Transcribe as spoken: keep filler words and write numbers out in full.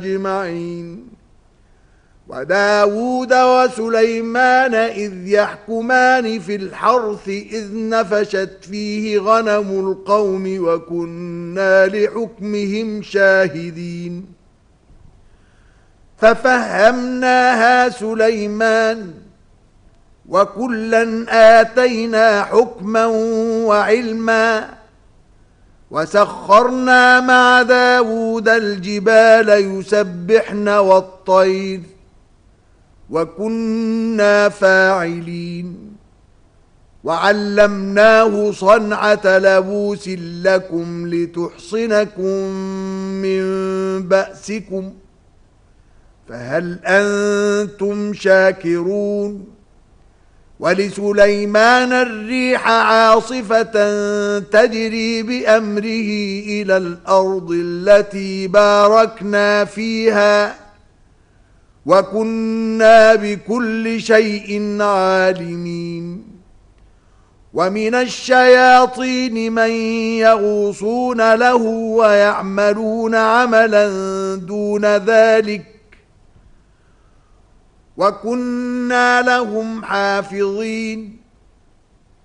أجمعين. وداود وسليمان إذ يحكمان في الحرث إذ نفشت فيه غنم القوم وكنا لحكمهم شاهدين. ففهمناها سليمان وكلا آتينا حكما وعلما وسخرنا مع داود الجبال يسبحن والطير وكنا فاعلين. وعلمناه صنعة لبوس لكم لتحصنكم من بأسكم فهل أنتم شاكرون. ولسليمان الريح عاصفة تجري بأمره إلى الأرض التي باركنا فيها وكنا بكل شيء عالمين. ومن الشياطين من يغوصون له ويعملون عملا دون ذلك وكنا لهم حافظين.